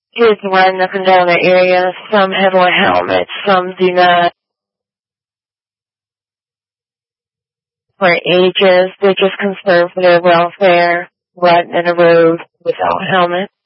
kids riding up and down the area. Some have on helmets, some do not. For ages, they're just concerned for their welfare, riding in the road without helmets.